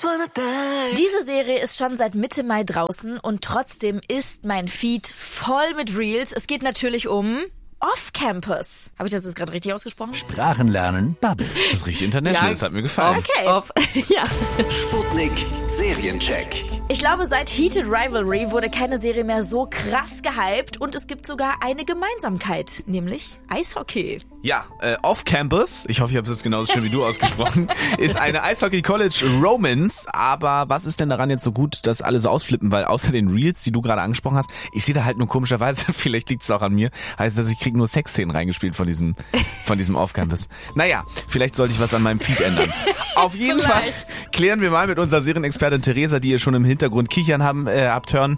Diese Serie ist schon seit Mitte Mai draußen und trotzdem ist mein Feed voll mit Reels. Es geht natürlich um Off-Campus. Habe ich das jetzt gerade richtig ausgesprochen? Sprachenlernen, Bubble. Das ist richtig international, das hat mir gefallen. Okay. Ja. Sputnik Seriencheck. Ich glaube, seit Heated Rivalry wurde keine Serie mehr so krass gehypt und es gibt sogar eine Gemeinsamkeit, nämlich Eishockey. Ja, Off-Campus, ich hoffe, ich habe es jetzt genauso schön wie du ausgesprochen, ist eine Eishockey-College-Romance. Aber was ist denn daran jetzt so gut, dass alle so ausflippen? Weil außer den Reels, die du gerade angesprochen hast, ich sehe da halt nur komischerweise, vielleicht liegt es auch an mir, heißt das, ich kriege nur Sexszenen reingespielt von diesem Off-Campus. Naja, vielleicht sollte ich was an meinem Feed ändern. Auf jeden Fall klären wir mal mit unserer Serienexpertin Theresa, die ihr schon im Hintergrund kichern habt hören,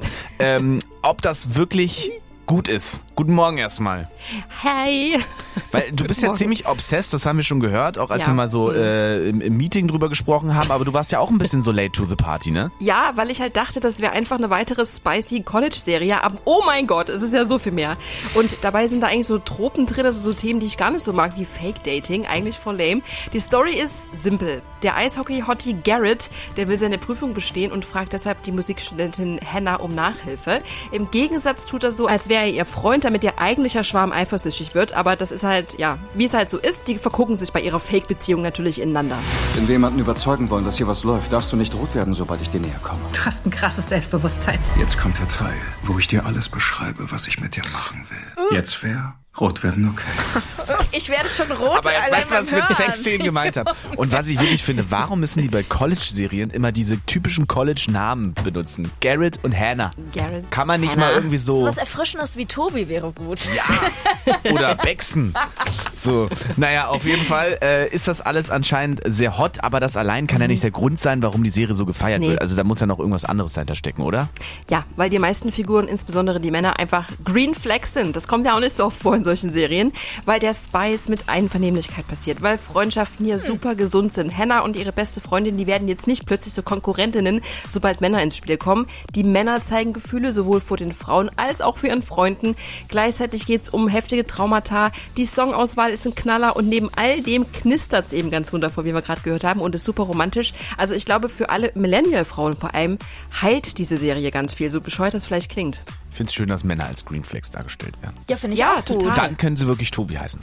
ob das wirklich gut ist. Guten Morgen erstmal. Hey. Weil du bist ja ziemlich obsessed, das haben wir schon gehört, auch als wir mal so im Meeting drüber gesprochen haben, aber du warst ja auch ein bisschen so late to the party, ne? Ja, weil ich halt dachte, das wäre einfach eine weitere spicy College-Serie, aber oh mein Gott, es ist ja so viel mehr. Und dabei sind da eigentlich so Tropen drin, also so Themen, die ich gar nicht so mag, wie Fake-Dating, eigentlich voll lame. Die Story ist simpel. Der Eishockey-Hottie Garrett, der will seine Prüfung bestehen und fragt deshalb die Musikstudentin Hannah um Nachhilfe. Im Gegensatz tut er so, als wäre er ihr Freund, damit ihr eigentlicher Schwarm eifersüchtig wird, aber das ist halt, ja, wie es halt so ist, die vergucken sich bei ihrer Fake-Beziehung natürlich ineinander. Wenn wir jemanden überzeugen wollen, dass hier was läuft, darfst du nicht rot werden, sobald ich dir näher komme. Du hast ein krasses Selbstbewusstsein. Jetzt kommt der Teil, wo ich dir alles beschreibe, was ich mit dir machen will. Jetzt fair? Rot werden, okay. Ich werde schon rot. Aber jetzt weißt du, was ich mit Sexszenen gemeint habe. Und was ich wirklich finde, warum müssen die bei College-Serien immer diese typischen College-Namen benutzen? Garrett und Hannah. Garrett, kann man nicht Hannah. mal irgendwie so... So was Erfrischendes wie Tobi wäre gut. Ja, oder Bexen. So, naja, auf jeden Fall ist das alles anscheinend sehr hot, aber das allein kann ja nicht der Grund sein, warum die Serie so gefeiert wird. Also da muss ja noch irgendwas anderes dahinter stecken, oder? Ja, weil die meisten Figuren, insbesondere die Männer, einfach Green Flags sind. Das kommt ja auch nicht so oft vor in solchen Serien, weil der Spice mit Einvernehmlichkeit passiert, weil Freundschaften hier super gesund sind. Hannah und ihre beste Freundin, die werden jetzt nicht plötzlich so Konkurrentinnen, sobald Männer ins Spiel kommen. Die Männer zeigen Gefühle sowohl vor den Frauen als auch für ihren Freunden. Gleichzeitig geht's um heftige Traumata. Die Songauswahl ist ein Knaller und neben all dem knistert's eben ganz wundervoll, wie wir gerade gehört haben, und ist super romantisch. Also ich glaube, für alle Millennial-Frauen vor allem heilt diese Serie ganz viel, so bescheuert das vielleicht klingt. Ich finde es schön, dass Männer als Green Flags dargestellt werden. Ja, finde ich auch gut. Total. Dann können sie wirklich Tobi heißen.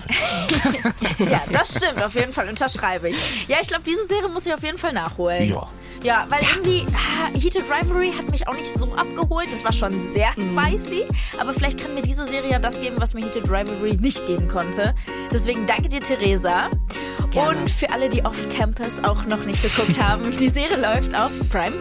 Ja, das stimmt, auf jeden Fall unterschreibe ich. Ja, ich glaube, diese Serie muss ich auf jeden Fall nachholen. Ja. Ja, weil irgendwie Heated Rivalry hat mich auch nicht so abgeholt. Das war schon sehr spicy. Aber vielleicht kann mir diese Serie ja das geben, was mir Heated Rivalry nicht geben konnte. Deswegen danke dir, Theresa. Gerne. Und für alle, die Off-Campus auch noch nicht geguckt haben, die Serie läuft auf Prime